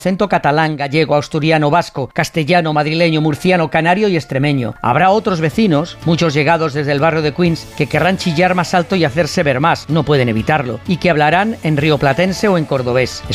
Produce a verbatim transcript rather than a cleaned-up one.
acento catalán, gallego, asturiano, vasco, castellano, madrileño, murciano, canario y extremeño. Habrá otros vecinos, muchos llegados desde el barrio de Queens, que querrán chillar más alto y hacerse ver más, no pueden evitarlo, y que hablarán en rioplatense o en cordobés.